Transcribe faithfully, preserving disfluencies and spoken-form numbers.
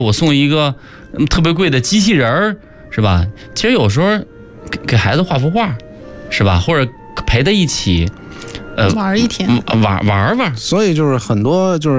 我送一个特别贵的机器人儿，是吧？其实有时候给给孩子画幅画，是吧？或者陪他一起，呃， 玩一天， 玩玩玩。 所以就是很多就是。